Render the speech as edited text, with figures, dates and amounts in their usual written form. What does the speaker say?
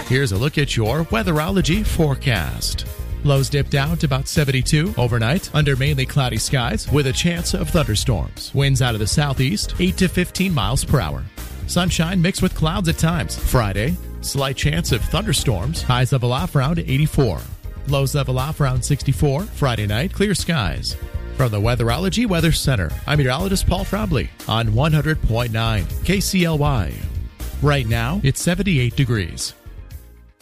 Here's a look at your weatherology forecast. Lows dip down to about 72 overnight under mainly cloudy skies with a chance of thunderstorms. Winds out of the southeast, 8 to 15 miles per hour. Sunshine mixed with clouds at times. Friday, slight chance of thunderstorms. Highs level off around 84. Lows level off around 64. Friday night, clear skies. From the Weatherology Weather Center, I'm meteorologist Paul Frobley on 100.9 KCLY. Right now, it's 78 degrees.